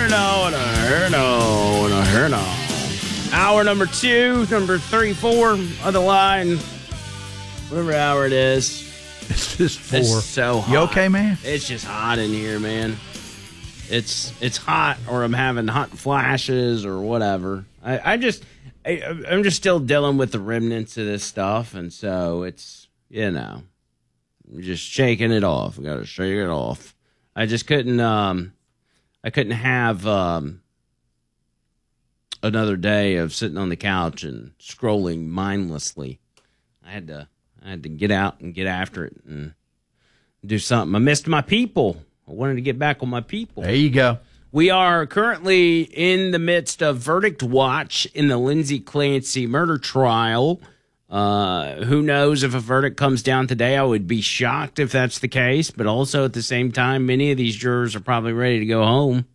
Hour number 2, number 34 of the line. Whatever hour it is. It's just 4. It's so hot. You okay, man? It's just hot in here, man. It's hot, or I'm having hot flashes or whatever. I'm just still dealing with the remnants of this stuff, and so it's, I'm just shaking it off. I got to shake it off. I just couldn't have another day of sitting on the couch and scrolling mindlessly. I had to get out and get after it and do something. I missed my people. I wanted to get back on my people. There you go. We are currently in the midst of verdict watch in the Lindsay Clancy murder trial. Who knows if a verdict comes down today? I would be shocked if that's the case, but also at the same time, many of these jurors are probably ready to go home.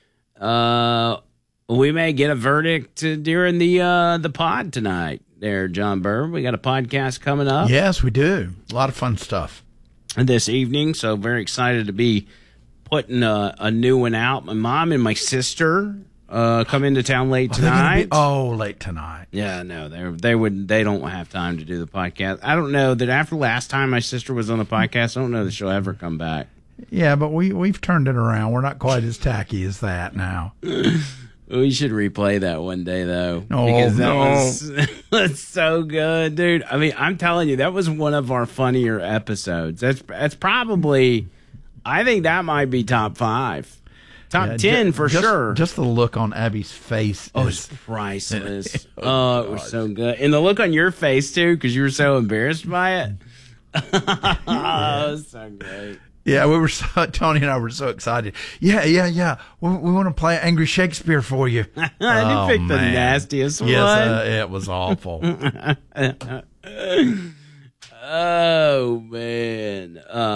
We may get a verdict during the pod tonight there, John Burr. We got a podcast coming up. Yes, we do. A lot of fun stuff. This evening, so very excited to be putting a new one out. My mom and my sister come into town late tonight. Late tonight. Yeah, no, they don't have time to do the podcast. I don't know that after last time my sister was on the podcast, I don't know that she'll ever come back. Yeah, but we've turned it around. We're not quite as tacky as that now. We should replay that one day, though. Oh, because that's so good, dude. I mean, I'm telling you, that was one of our funnier episodes. That's probably, I think that might be top 5. Top 10 for sure. Just the look on Abby's face. It's priceless. It was so good. And the look on your face, too, because you were so embarrassed by it. It was so great. Yeah, Tony and I were so excited. Yeah. We want to play Angry Shakespeare for you. I did pick the nastiest one. Yes, it was awful. Oh, man.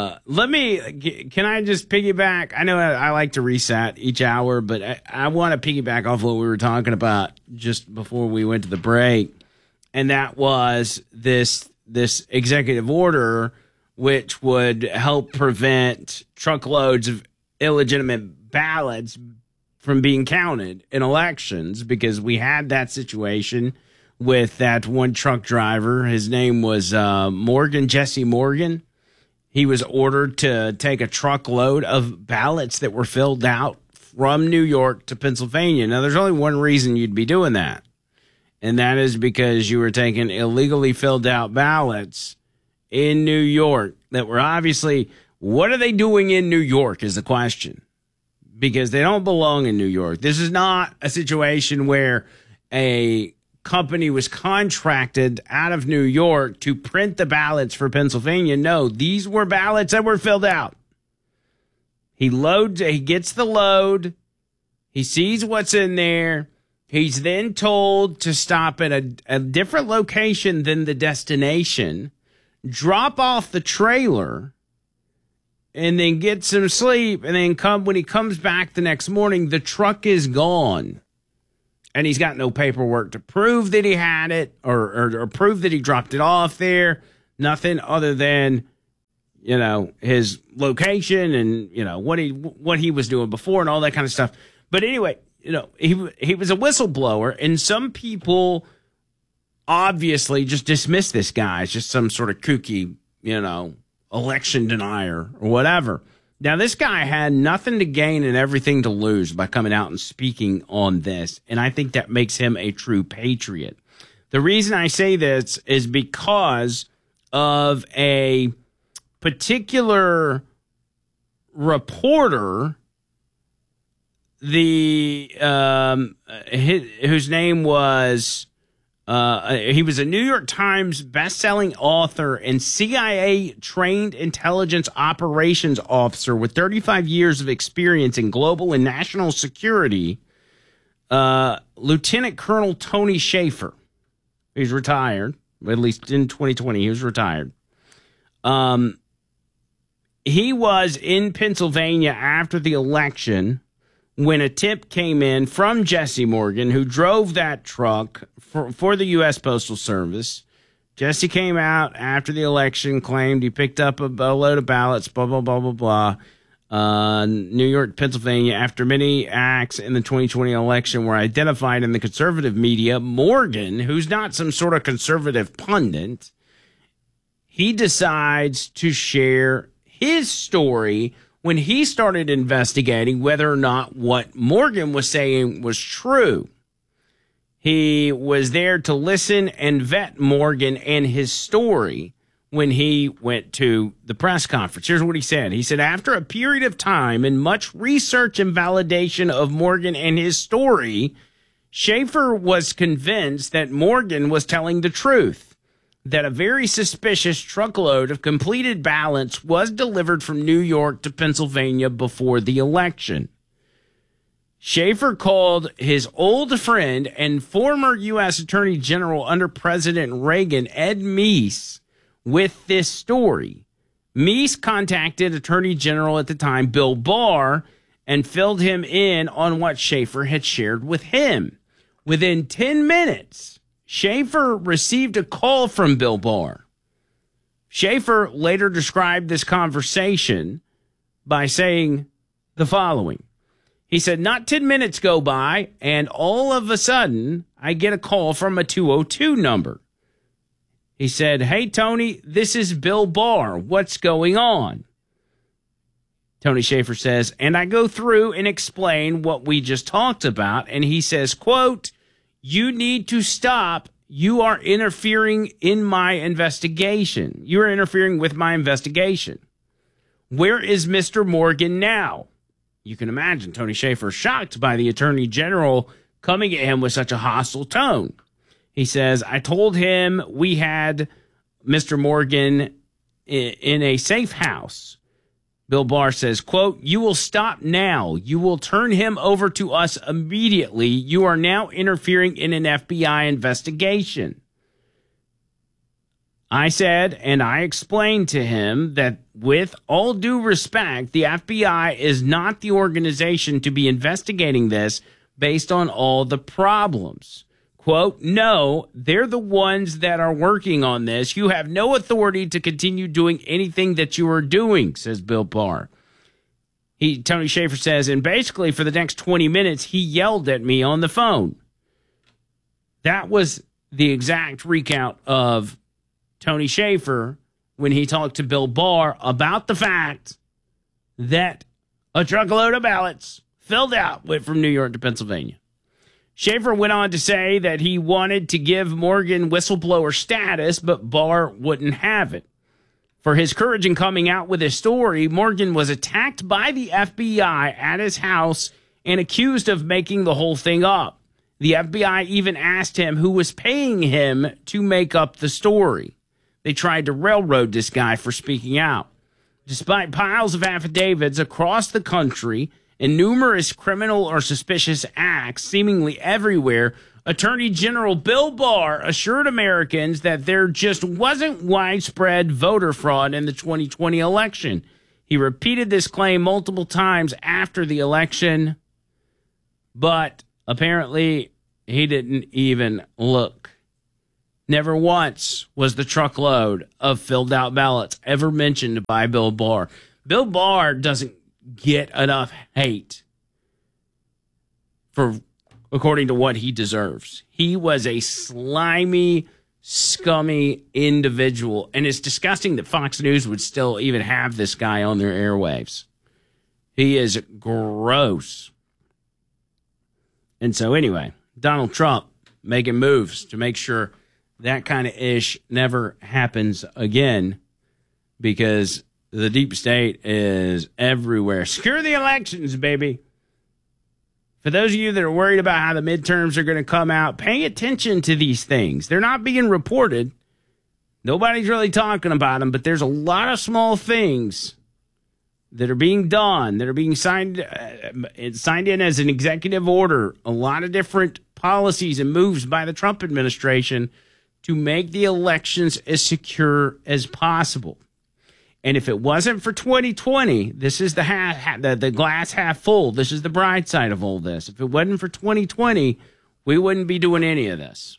Can I just piggyback? I know I like to reset each hour, but I want to piggyback off what we were talking about just before we went to the break. And that was this executive order which would help prevent truckloads of illegitimate ballots from being counted in elections, because we had that situation with that one truck driver. His name was Jesse Morgan. He was ordered to take a truckload of ballots that were filled out from New York to Pennsylvania. Now, there's only one reason you'd be doing that, and that is because you were taking illegally filled out ballots in New York that were obviously, what are they doing in New York is the question, because they don't belong in New York. This is not a situation where a company was contracted out of New York to print the ballots for Pennsylvania. No, these were ballots that were filled out. He gets the load. He sees what's in there. He's then told to stop at a different location than the destination, drop off the trailer, and then get some sleep. And then when he comes back the next morning, the truck is gone. And he's got no paperwork to prove that he had it or prove that he dropped it off there. Nothing other than, his location and, what he was doing before and all that kind of stuff. But anyway, he was a whistleblower, and some people obviously just dismiss this guy as just some sort of kooky, election denier or whatever. Now, this guy had nothing to gain and everything to lose by coming out and speaking on this, and I think that makes him a true patriot. The reason I say this is because of a particular reporter, whose name was, he was a New York Times bestselling author and CIA-trained intelligence operations officer with 35 years of experience in global and national security, Lieutenant Colonel Tony Shaffer. He's retired, at least in 2020, he was retired. He was in Pennsylvania after the election when a tip came in from Jesse Morgan, who drove that truck for the U.S. Postal Service. Jesse came out after the election, claimed he picked up a load of ballots, blah, blah, blah, blah, blah. New York, Pennsylvania, after many acts in the 2020 election were identified in the conservative media, Morgan, who's not some sort of conservative pundit, he decides to share his story when he started investigating whether or not what Morgan was saying was true. He was there to listen and vet Morgan and his story when he went to the press conference. Here's what he said. He said, after a period of time and much research and validation of Morgan and his story, Schaefer was convinced that Morgan was telling the truth, that a very suspicious truckload of completed ballots was delivered from New York to Pennsylvania before the election. Schaefer called his old friend and former U.S. Attorney General under President Reagan, Ed Meese, with this story. Meese contacted Attorney General at the time, Bill Barr, and filled him in on what Schaefer had shared with him. Within 10 minutes, Schaefer received a call from Bill Barr. Schaefer later described this conversation by saying the following. He said, not 10 minutes go by, and all of a sudden, I get a call from a 202 number. He said, hey, Tony, this is Bill Barr. What's going on? Tony Schaefer says, and I go through and explain what we just talked about. And he says, quote, you need to stop. You are interfering in my investigation. You are interfering with my investigation. Where is Mr. Morgan now? You can imagine Tony Schaefer shocked by the Attorney General coming at him with such a hostile tone. He says, I told him we had Mr. Morgan in a safe house. Bill Barr says, quote, you will stop now. You will turn him over to us immediately. You are now interfering in an FBI investigation. I said, and I explained to him that with all due respect, the FBI is not the organization to be investigating this based on all the problems. Quote, no, they're the ones that are working on this. You have no authority to continue doing anything that you are doing, says Bill Barr. Tony Schaefer says, and basically for the next 20 minutes, he yelled at me on the phone. That was the exact recount of Tony Schaefer when he talked to Bill Barr about the fact that a truckload of ballots filled out went from New York to Pennsylvania. Schaefer went on to say that he wanted to give Morgan whistleblower status, but Barr wouldn't have it. For his courage in coming out with his story, Morgan was attacked by the FBI at his house and accused of making the whole thing up. The FBI even asked him who was paying him to make up the story. They tried to railroad this guy for speaking out. Despite piles of affidavits across the country and numerous criminal or suspicious acts seemingly everywhere, Attorney General Bill Barr assured Americans that there just wasn't widespread voter fraud in the 2020 election. He repeated this claim multiple times after the election, but apparently he didn't even look. Never once was the truckload of filled out ballots ever mentioned by Bill Barr. Bill Barr doesn't get enough hate for according to what he deserves. He was a slimy, scummy individual, and it's disgusting that Fox News would still even have this guy on their airwaves. He is gross. And so anyway, Donald Trump making moves to make sure that kind of ish never happens again, because the deep state is everywhere. Secure the elections, baby. For those of you that are worried about how the midterms are going to come out, pay attention to these things. They're not being reported. Nobody's really talking about them, but there's a lot of small things that are being done, that are being signed in as an executive order. A lot of different policies and moves by the Trump administration to make the elections as secure as possible. And if it wasn't for 2020, this is the glass half full. This is the bright side of all this. If it wasn't for 2020, we wouldn't be doing any of this.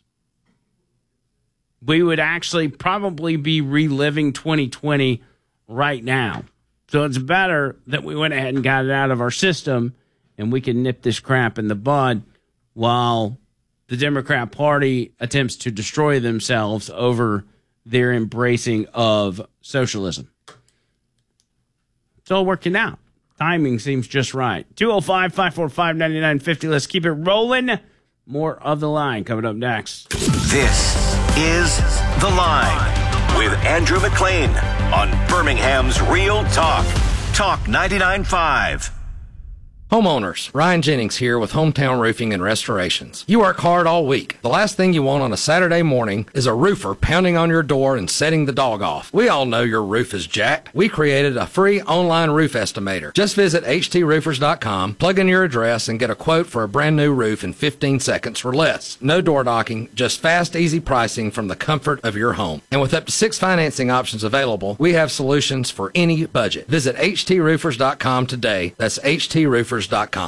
We would actually probably be reliving 2020 right now. So it's better that we went ahead and got it out of our system and we can nip this crap in the bud while the Democrat Party attempts to destroy themselves over their embracing of socialism. It's all working out. Timing seems just right. 205-545-9950. Let's keep it rolling. More of The Line coming up next. This is The Line with Andrew McLean on Birmingham's Real Talk. Talk 99.5. Homeowners, Ryan Jennings here with Hometown Roofing and Restorations. You work hard all week. The last thing you want on a Saturday morning is a roofer pounding on your door and setting the dog off. We all know your roof is jacked. We created a free online roof estimator. Just visit HTRoofers.com, plug in your address, and get a quote for a brand new roof in 15 seconds or less. No door knocking, just fast, easy pricing from the comfort of your home. And with up to 6 financing options available, we have solutions for any budget. Visit HTRoofers.com today. That's HTRoofers.com.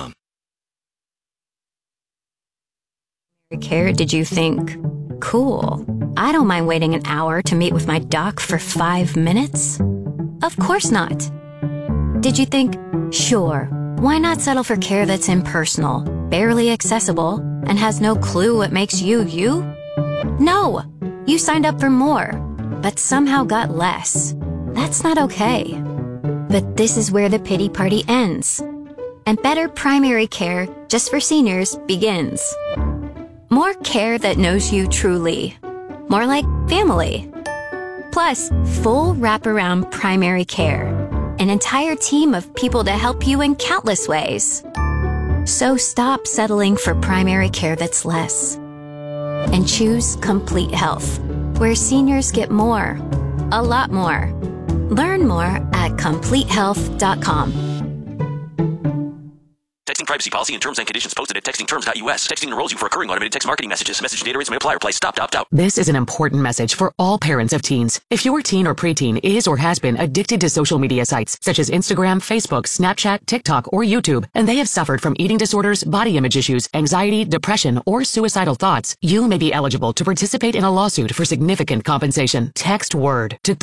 Care, did you think, cool, I don't mind waiting an hour to meet with my doc for 5 minutes? Of course not. Did you think, sure, why not settle for care that's impersonal, barely accessible, and has no clue what makes you, you? No, you signed up for more, but somehow got less. That's not okay. But this is where the pity party ends. And better primary care, just for seniors, begins. More care that knows you truly. More like family. Plus, full wraparound primary care. An entire team of people to help you in countless ways. So stop settling for primary care that's less. And choose Complete Health, where seniors get more. A lot more. Learn more at CompleteHealth.com. Texting privacy policy and terms and conditions posted at textingterms.us. Texting enrolls you for recurring automated text marketing messages. Message data rates may apply. Reply stop, opt out. This is an important message for all parents of teens. If your teen or preteen is or has been addicted to social media sites such as Instagram, Facebook, Snapchat, TikTok, or YouTube, and they have suffered from eating disorders, body image issues, anxiety, depression, or suicidal thoughts, you may be eligible to participate in a lawsuit for significant compensation. Text WORD to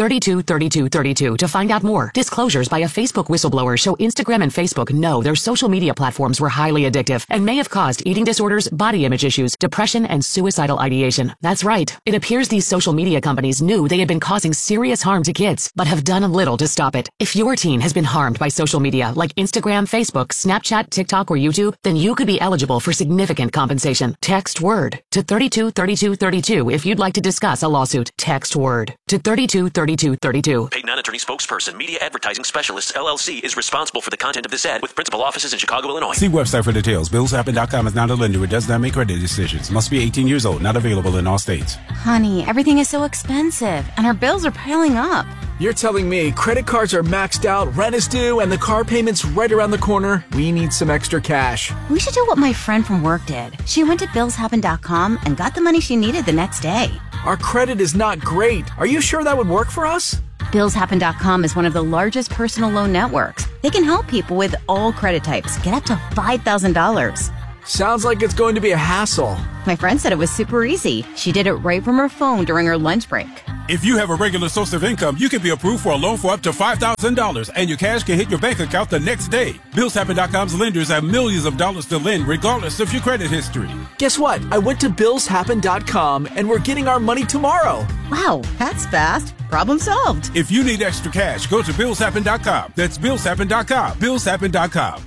323232 to find out more. Disclosures by a Facebook whistleblower show Instagram and Facebook know their social media platforms were highly addictive and may have caused eating disorders, body image issues, depression, and suicidal ideation. That's right. It appears these social media companies knew they had been causing serious harm to kids, but have done little to stop it. If your teen has been harmed by social media like Instagram, Facebook, Snapchat, TikTok, or YouTube, then you could be eligible for significant compensation. Text WORD to 323232 if you'd like to discuss a lawsuit. Text WORD to 323232. Paid non-attorney spokesperson, Media Advertising Specialists, LLC, is responsible for the content of this ad with principal offices in Chicago, Illinois. See website for details. BillsHappen.com is not a lender. It does not make credit decisions. Must be 18 years old. Not available in all states. Honey, everything is so expensive, and our bills are piling up. You're telling me credit cards are maxed out, rent is due, and the car payment's right around the corner? We need some extra cash. We should do what my friend from work did. She went to BillsHappen.com and got the money she needed the next day. Our credit is not great. Are you sure that would work for us? BillsHappen.com is one of the largest personal loan networks. They can help people with all credit types get up to $5,000. Sounds like it's going to be a hassle. My friend said it was super easy. She did it right from her phone during her lunch break. If you have a regular source of income, you can be approved for a loan for up to $5,000, and your cash can hit your bank account the next day. BillsHappen.com's lenders have millions of dollars to lend, regardless of your credit history. Guess what? I went to BillsHappen.com, and we're getting our money tomorrow. Wow, that's fast. Problem solved. If you need extra cash, go to BillsHappen.com. That's BillsHappen.com. BillsHappen.com.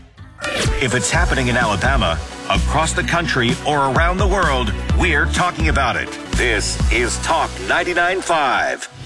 If it's happening in Alabama, across the country, or around the world, we're talking about it. This is Talk 99.5.